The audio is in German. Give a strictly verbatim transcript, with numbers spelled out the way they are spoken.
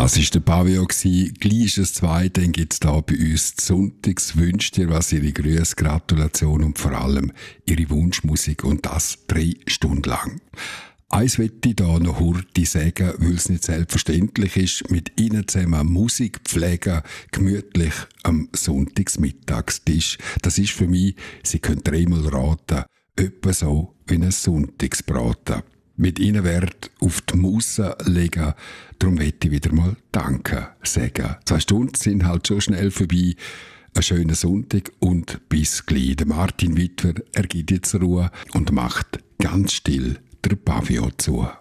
Das war der Pavillon. Gleich ist es zwei, dann gibt es hier bei uns die Sonntags. Wünscht ihr was, Ihre Grüße, Gratulation und vor allem Ihre Wunschmusik und das drei Stunden lang. Eins möchte ich hier noch heute sagen, weil es nicht selbstverständlich ist, mit Ihnen zusammen Musik pflegen, gemütlich am Sonntagsmittagstisch. Das ist für mich, Sie können dreimal raten, etwa so wie ein Sonntagsbraten. Mit Ihnen Wert auf die Musse legen, darum möchte ich wieder mal Danke sagen. Zwei Stunden sind halt schon schnell vorbei. Einen schönen Sonntag und bis gleich. Der Martin Wittwer, er gibt jetzt Ruhe und macht ganz still der Pavillon zu.